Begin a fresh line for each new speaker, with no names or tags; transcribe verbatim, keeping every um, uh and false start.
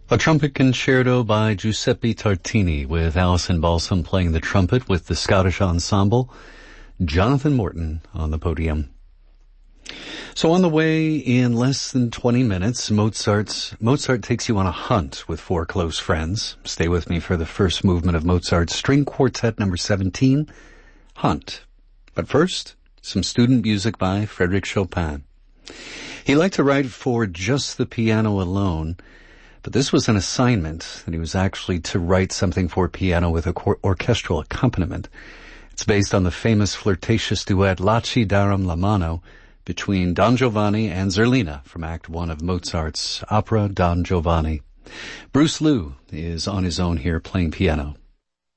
A trumpet concerto by Giuseppe Tartini with Alison Balsam playing the trumpet with the Scottish Ensemble. Jonathan Morton on the podium. So on the way, in less than twenty minutes, Mozart's, Mozart takes you on a hunt with four close friends. Stay with me for the first movement of Mozart's String Quartet number seventeen, Hunt. But first, some student music by Frédéric Chopin. He liked to write for just the piano alone, but this was an assignment that he was actually to write something for piano with a cor- orchestral accompaniment. It's based on the famous flirtatious duet Laci daram la mano between Don Giovanni and Zerlina from Act One of Mozart's opera Don Giovanni. Bruce Liu is on his own here playing piano.